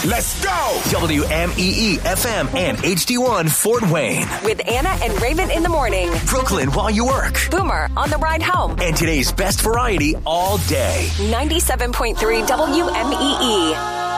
Let's go! WMEE FM and HD1 Fort Wayne. With Anna and Raven in the morning. Brooklyn while you work. Boomer on the ride home. And today's best variety all day. 97.3 WMEE.